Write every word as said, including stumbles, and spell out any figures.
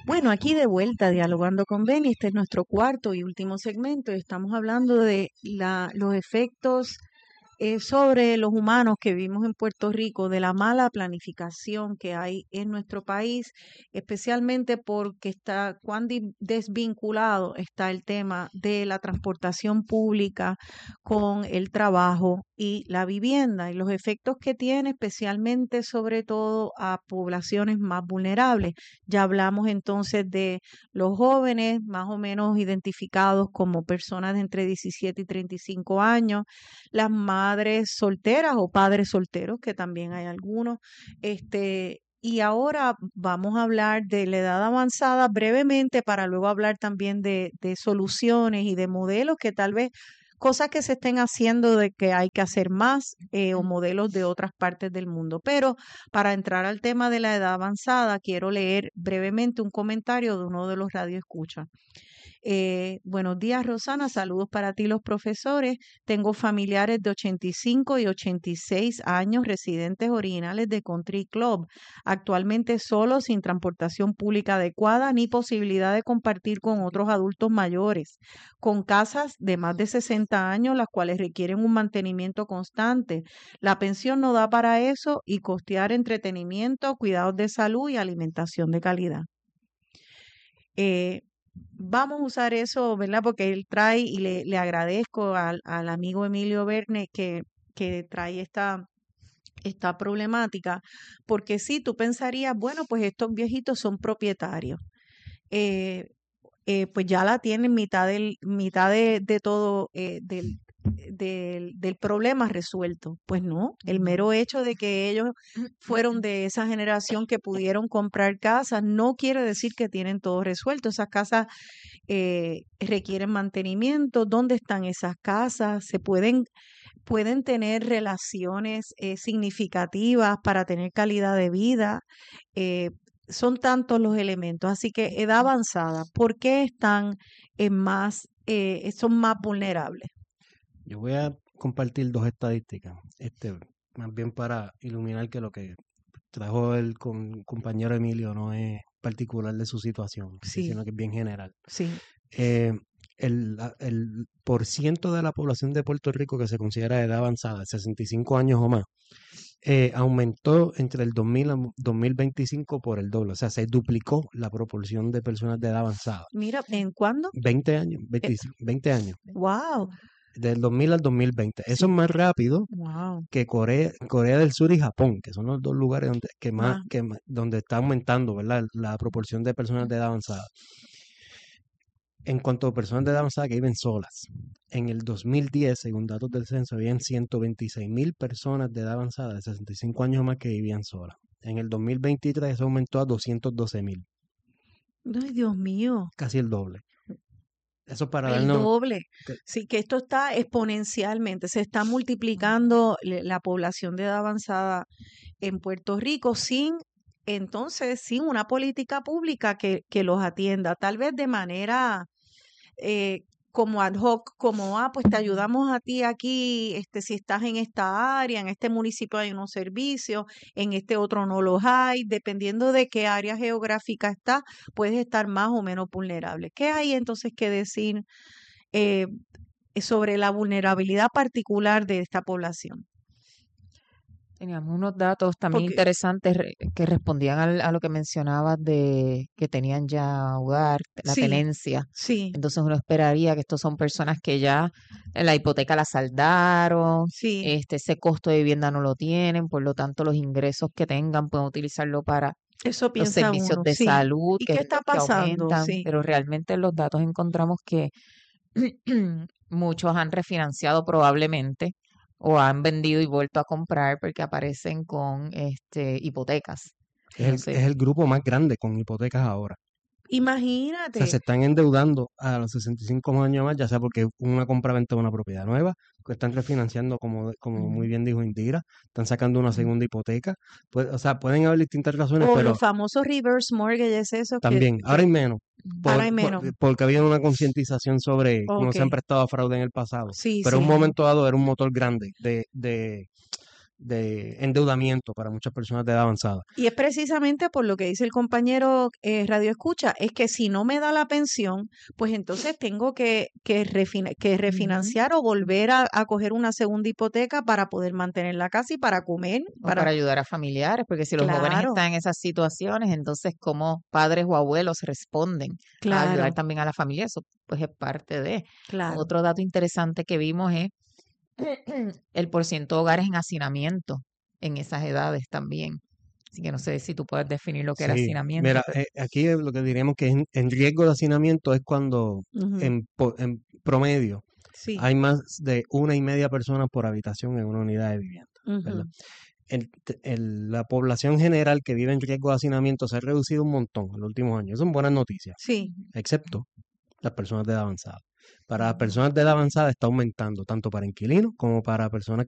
Bueno, aquí de vuelta, dialogando con Beni, este es nuestro cuarto y último segmento y estamos hablando de la, los efectos eh, sobre los humanos que vivimos en Puerto Rico, de la mala planificación que hay en nuestro país, especialmente porque está cuán di- desvinculado está el tema de la transportación pública con el trabajo y la vivienda y los efectos que tiene especialmente sobre todo a poblaciones más vulnerables. Ya hablamos entonces de los jóvenes más o menos identificados como personas de entre diecisiete y treinta y cinco años, las madres solteras o padres solteros, que también hay algunos. Este, y ahora vamos a hablar de la edad avanzada brevemente para luego hablar también de, de soluciones y de modelos que tal vez cosas que se estén haciendo de que hay que hacer más eh, o modelos de otras partes del mundo. Pero para entrar al tema de la edad avanzada, quiero leer brevemente un comentario de uno de los radioescuchas. Eh, buenos días, Rosana. Saludos para ti, los profesores. Tengo familiares de ochenta y cinco y ochenta y seis años, residentes originales de Country Club, actualmente solos, sin transportación pública adecuada ni posibilidad de compartir con otros adultos mayores, con casas de más de sesenta años, las cuales requieren un mantenimiento constante. La pensión no da para eso y costear entretenimiento, cuidados de salud y alimentación de calidad. Eh, Vamos a usar eso, ¿verdad? Porque él trae y le, le agradezco al, al amigo Emilio Verne que, que trae esta, esta problemática, porque sí, tú pensarías, bueno, pues estos viejitos son propietarios. Eh, eh, pues ya la tienen mitad del, mitad de, de todo eh, del, del, del problema resuelto. Pues no, el mero hecho de que ellos fueron de esa generación que pudieron comprar casas no quiere decir que tienen todo resuelto. Esas casas eh, requieren mantenimiento. ¿Dónde están esas casas? Se pueden, pueden tener relaciones eh, significativas para tener calidad de vida. Eh, Son tantos los elementos. Así que edad avanzada, ¿por qué están en más, eh, son más vulnerables? Yo voy a compartir dos estadísticas, este, más bien para iluminar que lo que trajo el con- compañero Emilio no es particular de su situación, Sí, sino que es bien general. sí. Eh, el, la- el por ciento de la población de Puerto Rico que se considera de edad avanzada, sesenta y cinco años o más, eh, aumentó entre el dos mil a dos mil veinticinco por el doble, o sea, se duplicó la proporción de personas de edad avanzada. Mira, ¿en cuándo? veinte años, Eh, veinticinco, veinte años, wow, del dos mil al dos mil veinte. Eso es sí, más rápido wow. que Corea, Corea del Sur y Japón, que son los dos lugares donde, que más, Más, que más- donde está aumentando, ¿verdad? La proporción de personas de edad avanzada. En cuanto a personas de edad avanzada que viven solas, en el dos mil diez, según datos del censo, habían ciento veintiséis mil personas de edad avanzada de sesenta y cinco años o más que vivían solas. En el dos mil veintitrés eso aumentó a doscientos doce mil, ay, Dios mío. casi el doble. Eso para El darnos... doble. que- Sí, que esto está exponencialmente, se está multiplicando le- la población de edad avanzada en Puerto Rico sin, entonces, sin una política pública que, que los atienda, tal vez de manera eh, como ad hoc, como, ah, pues te ayudamos a ti aquí, este, si estás en esta área, en este municipio hay unos servicios, en este otro no los hay, dependiendo de qué área geográfica está, puedes estar más o menos vulnerable. ¿Qué hay entonces que decir eh, sobre la vulnerabilidad particular de esta población? Teníamos unos datos también Porque interesantes re- que respondían al- a lo que mencionabas de que tenían ya hogar, la sí, tenencia. sí, Entonces uno esperaría que estos son personas que ya eh, la hipoteca la saldaron, sí, este, ese costo de vivienda no lo tienen, por lo tanto los ingresos que tengan pueden utilizarlo para eso los piensa servicios uno, de sí. salud ¿Y que, qué está que pasando? aumentan, Sí. pero realmente en los datos encontramos que muchos han refinanciado probablemente o han vendido y vuelto a comprar porque aparecen con este hipotecas. Es el, Entonces, es el grupo más grande con hipotecas ahora. O sea, Imagínate, se están endeudando a los sesenta y cinco años más, ya sea porque una compra-venta de una propiedad nueva, que están refinanciando, como, como muy ujú, bien dijo Indira, están sacando una segunda hipoteca. Pues, o sea, pueden haber distintas razones, o los pero famosos reverse mortgages, esos que, también, ahora que hay menos, ujú. ahora por, hay por- menos. porque había una concientización sobre cómo Ok, se han prestado a fraude en el pasado. sí, Pero en un sí, momento dado era un motor grande de, de, de endeudamiento para muchas personas de edad avanzada. Y es precisamente por lo que dice el compañero eh, Radio Escucha, es que si no me da la pensión, pues entonces tengo que, que, refina- que Ujú. refinanciar o volver a, a coger una segunda hipoteca para poder mantener la casa y para comer, O para para, ayudar a familiares, porque si los jóvenes claro, están en esas situaciones, entonces cómo padres o abuelos responden a ayudar claro, también a la familia, eso pues es parte de. claro. Otro dato interesante que vimos es el porciento de hogares en hacinamiento en esas edades también. Así que no sé si tú puedes definir lo que era Sí, hacinamiento, mira, pero eh, aquí lo que diríamos que en, en riesgo de hacinamiento es cuando Ujú, en, po- en promedio sí, hay más de una y media personas por habitación en una unidad de vivienda, ¿verdad? ujú, El- te- el- la población general que vive en riesgo de hacinamiento se ha reducido un montón en los últimos años. Eso son buenas noticias, sí, excepto las personas de edad avanzada. Para las ujú. personas de edad avanzada está aumentando, tanto para inquilinos como para personas